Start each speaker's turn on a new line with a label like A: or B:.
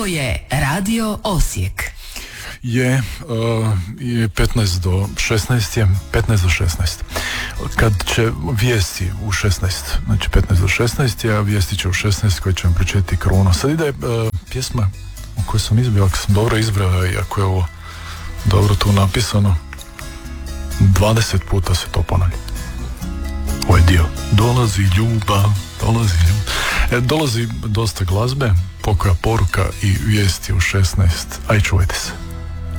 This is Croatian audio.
A: Ovo je Radio Osijek.
B: Je 15 do 16 je 15 do 16. Kad će vijesti u 16, znači 15 do 16, a vijesti će u 16 koje će vam pročitati Kruno. Sad ide pjesma u kojoj sam izbrao, ako sam dobro izbrao i ako je ovo dobro tu napisano, 20 puta se to ponavlja. Ovaj dio. Dolazi ljubav. Dolazi dosta glazbe, pokoja poruka i vijesti u 16. Aj, čuvajte se.